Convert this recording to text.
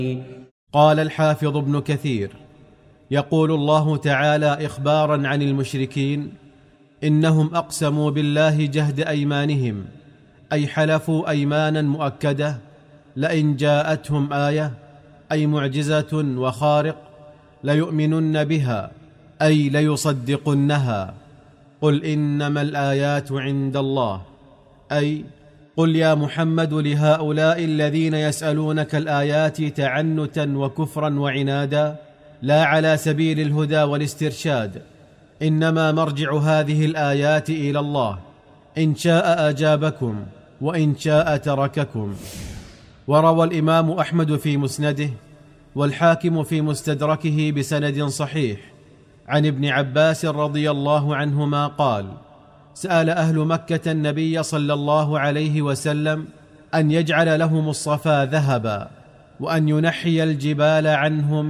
قال الحافظ ابن كثير: يقول الله تعالى إخبارا عن المشركين: إنهم أقسموا بالله جهد أيمانهم، أي حلفوا أيمانا مؤكدة لئن جاءتهم آية أي معجزة وخارق ليؤمنن بها، أي ليصدقنها. قل إنما الآيات عند الله، أي قل يا محمد لهؤلاء الذين يسألونك الآيات تعنتا وكفرا وعنادا لا على سبيل الهدى والاسترشاد، إنما مرجع هذه الآيات إلى الله، إن شاء أجابكم وإن شاء ترككم. وروى الإمام أحمد في مسنده والحاكم في مستدركه بسند صحيح عن ابن عباس رضي الله عنهما قال: سأل أهل مكة النبي صلى الله عليه وسلم أن يجعل لهم الصفا ذهبا، وأن ينحي الجبال عنهم